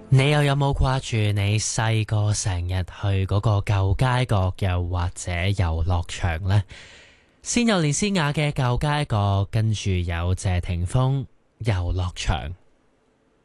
你又有冇掛住你細個成日去嗰個舊街角，又或者遊樂場呢？先有連詩雅嘅舊街角，跟住有謝霆鋒遊樂場。